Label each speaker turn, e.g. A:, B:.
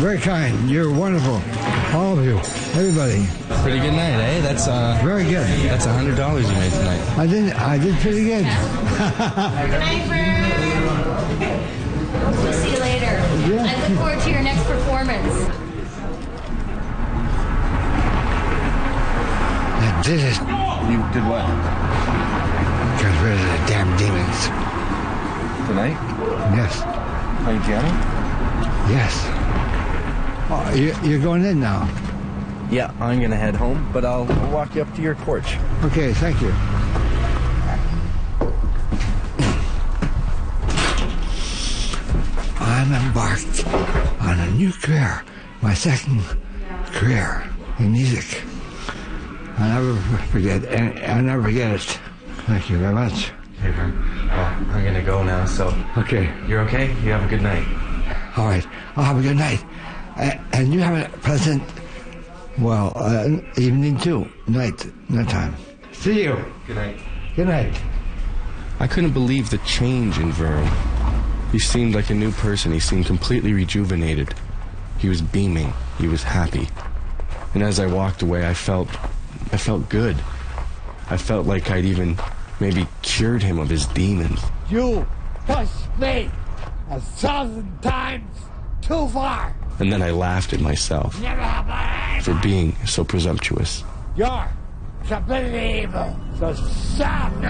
A: Very kind. You're wonderful. All of you. Everybody.
B: Pretty good night, eh? That's
A: very good.
B: That's $100 you made tonight.
A: I did pretty good.
C: Good night, Vern. We'll see you later.
A: Yeah.
C: I look forward to your next performance.
A: I did it.
B: You did what?
A: Got rid of the damn demons.
B: Tonight?
A: Yes.
B: Are you jamming?
A: Yes. Oh, you're going in now?
B: Yeah, I'm going to head home, but I'll walk you up to your porch.
A: Okay, thank you. I'm embarked on a new career, my second career in music. I'll never forget it. Thank you very much.
B: Hey, Vern. Well, I'm going to go now, so...
A: Okay.
B: You're okay? You have a good night.
A: All right. I'll have a good night. And you have a pleasant, evening too. Night time. See you.
B: Good night.
A: Good night.
D: I couldn't believe the change in Vern. He seemed like a new person. He seemed completely rejuvenated. He was beaming. He was happy. And as I walked away, I felt good. I felt like I'd even maybe cured him of his demons.
E: You pushed me 1,000 times too far.
D: And then I laughed at myself for being so presumptuous.
E: You're completely evil. So stop now.